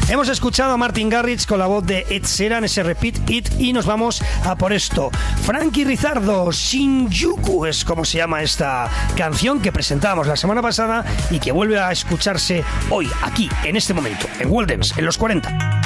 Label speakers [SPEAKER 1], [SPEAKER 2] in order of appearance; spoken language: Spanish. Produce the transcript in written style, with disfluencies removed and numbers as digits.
[SPEAKER 1] Hemos escuchado a Martin Garrix con la voz de Ed Sheeran, ese Repeat It, y nos vamos a por esto. Frankie Rizardo, Shinjuku es como se llama esta canción que presentábamos la semana pasada y que vuelve a escucharse hoy, aquí, en este momento, en World Dance, en los 40.